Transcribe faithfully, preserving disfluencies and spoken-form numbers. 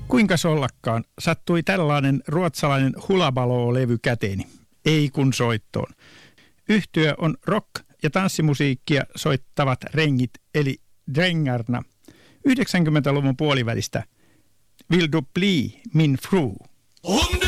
Kuinka ollakaan sattui tällainen ruotsalainen Hulabaloo-levy käteeni, ei kun soittoon. Yhtye on rock- ja tanssimusiikkia soittavat rengit, eli Drängarna. yhdeksänkymmentäluvun puolivälistä Vill du bli min fru?